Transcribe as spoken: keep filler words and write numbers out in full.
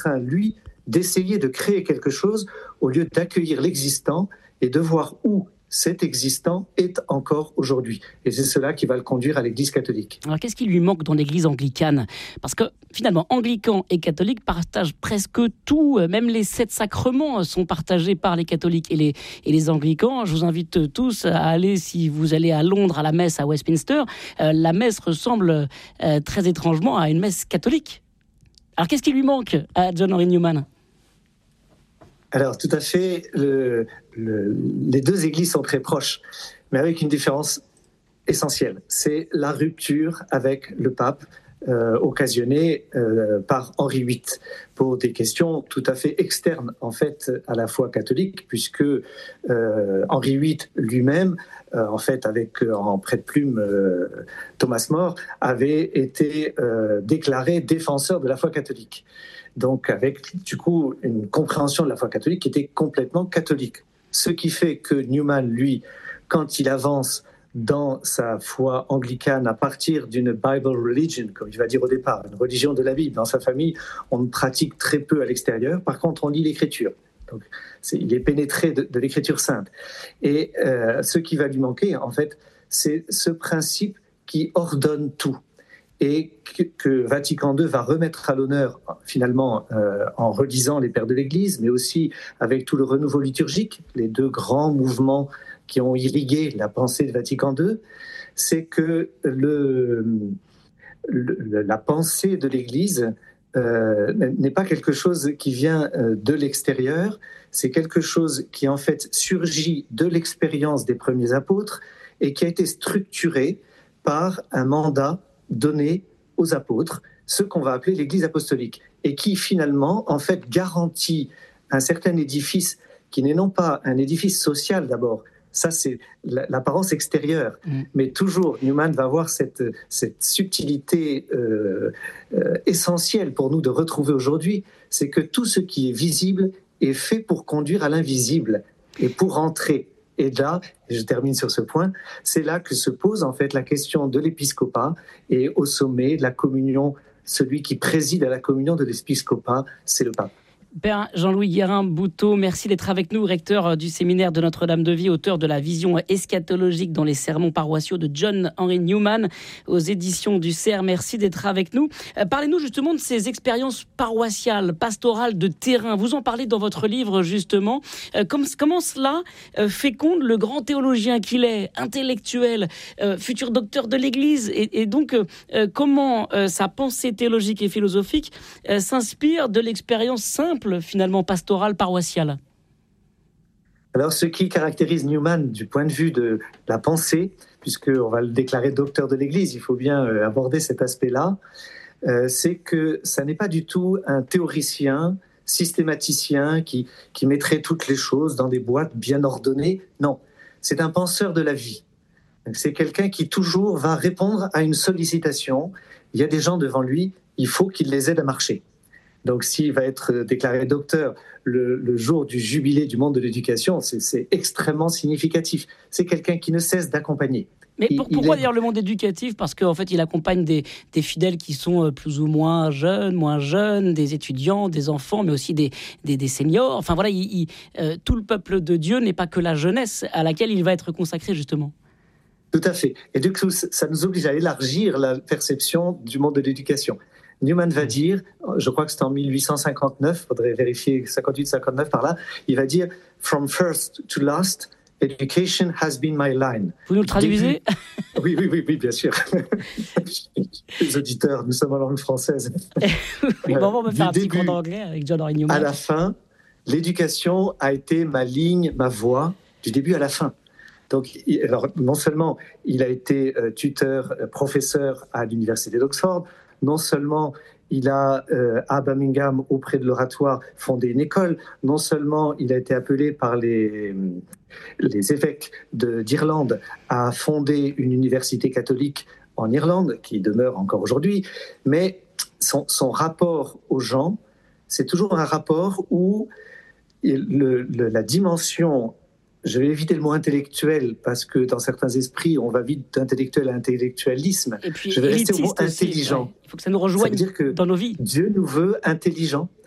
train, lui, d'essayer de créer quelque chose au lieu d'accueillir l'existant et de voir où cet existant est encore aujourd'hui. Et c'est cela qui va le conduire à l'Église catholique. Alors, qu'est-ce qui lui manque dans l'Église anglicane ? Parce que, finalement, anglicans et catholiques partagent presque tout. Même les sept sacrements sont partagés par les catholiques et les, et les anglicans. Je vous invite tous à aller, si vous allez à Londres, à la messe à Westminster. Euh, la messe ressemble euh, très étrangement à une messe catholique. Alors, qu'est-ce qui lui manque à John Henry Newman ? Alors, tout à fait, le, le, les deux églises sont très proches, mais avec une différence essentielle. C'est la rupture avec le pape euh, occasionnée euh, par Henri huit pour des questions tout à fait externes, en fait, à la foi catholique, puisque euh, Henri huit lui-même, euh, en fait, avec euh, en prête-plume euh, Thomas More, avait été euh, déclaré défenseur de la foi catholique. Donc avec, du coup, une compréhension de la foi catholique qui était complètement catholique. Ce qui fait que Newman, lui, quand il avance dans sa foi anglicane à partir d'une Bible religion, comme il va dire au départ, une religion de la Bible, dans sa famille, on pratique très peu à l'extérieur. Par contre, on lit l'Écriture. Donc, c'est, il est pénétré de, de l'Écriture sainte. Et euh, ce qui va lui manquer, en fait, c'est ce principe qui ordonne tout. Et que, que Vatican deux va remettre à l'honneur, finalement, euh, en relisant les pères de l'Église, mais aussi avec tout le renouveau liturgique, les deux grands mouvements qui ont irrigué la pensée de Vatican deux, c'est que le, le, la pensée de l'Église euh, n'est pas quelque chose qui vient de l'extérieur, c'est quelque chose qui, en fait, surgit de l'expérience des premiers apôtres et qui a été structuré par un mandat donné aux apôtres, ce qu'on va appeler l'Église apostolique, et qui finalement, en fait, garantit un certain édifice qui n'est non pas un édifice social d'abord, ça c'est l'apparence extérieure, mmh. mais toujours Newman va avoir cette, cette subtilité euh, euh, essentielle pour nous de retrouver aujourd'hui, c'est que tout ce qui est visible est fait pour conduire à l'invisible et pour entrer. Et là, je termine sur ce point, c'est là que se pose en fait la question de l'épiscopat et au sommet de la communion, celui qui préside à la communion de l'épiscopat, c'est le pape. Père Jean-Louis Guérin-Bouteau, merci d'être avec nous, recteur du séminaire de Notre-Dame-de-Vie, auteur de la vision eschatologique dans les sermons paroissiaux de John Henry Newman aux éditions du C E R. Merci d'être avec nous. Parlez-nous justement de ces expériences paroissiales, pastorales de terrain. Vous en parlez dans votre livre justement. Comment cela féconde le grand théologien qu'il est, intellectuel, futur docteur de l'Église, et, et donc comment sa pensée théologique et philosophique s'inspire de l'expérience simple finalement pastorale paroissiale. Alors ce qui caractérise Newman du point de vue de la pensée, puisqu'on va le déclarer docteur de l'Église, il faut bien aborder cet aspect-là, euh, c'est que ça n'est pas du tout un théoricien, systématicien qui, qui mettrait toutes les choses dans des boîtes bien ordonnées. Non, c'est un penseur de la vie. C'est quelqu'un qui toujours va répondre à une sollicitation. Il y a des gens devant lui, il faut qu'il les aide à marcher. Donc, s'il va être déclaré docteur le, le jour du jubilé du monde de l'éducation, c'est, c'est extrêmement significatif. C'est quelqu'un qui ne cesse d'accompagner. Mais pour, pourquoi est... d'ailleurs le monde éducatif ? Parce qu'en fait, il accompagne des, des fidèles qui sont plus ou moins jeunes, moins jeunes, des étudiants, des enfants, mais aussi des, des, des seniors. Enfin voilà, il, il, euh, tout le peuple de Dieu n'est pas que la jeunesse à laquelle il va être consacré justement. Tout à fait. Et du coup, ça nous oblige à élargir la perception du monde de l'éducation. Newman va dire, je crois que c'est en dix-huit cent cinquante-neuf, il faudrait vérifier cinquante-huit cinquante-neuf par là, il va dire « From first to last, education has been my line ». Vous nous le traduisez ? Oui, oui, oui, oui, bien sûr. Les auditeurs, nous sommes en langue française. Oui, bon, on va faire un petit cours d'anglais avec John Henry Newman. À la fin, l'éducation a été ma ligne, ma voie, du début à la fin. Donc, alors, non seulement il a été euh, tuteur, euh, professeur à l'université d'Oxford, non seulement il a, euh, à Birmingham, auprès de l'oratoire, fondé une école, non seulement il a été appelé par les, les évêques de, d'Irlande à fonder une université catholique en Irlande, qui demeure encore aujourd'hui, mais son, son rapport aux gens, c'est toujours un rapport où le, le, la dimension... Je vais éviter le mot intellectuel parce que dans certains esprits, on va vite d'intellectuel à intellectualisme. Et puis, je vais rester au mot aussi, intelligent. ouais. Il faut que ça nous rejoigne ça veut dire que dans nos vies. Dieu nous veut intelligents.